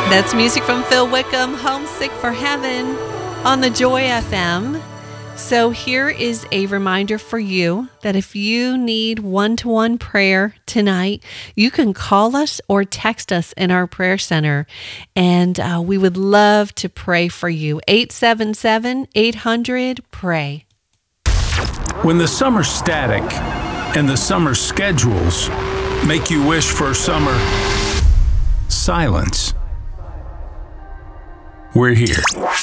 That's music from Phil Wickham, Homesick for Heaven, on the Joy FM. So here is a reminder for you that if you need one-to-one prayer tonight, you can call us or text us in our prayer center, and we would love to pray for you. 877-800-PRAY. When the summer static and the summer schedules make you wish for summer silence, we're here.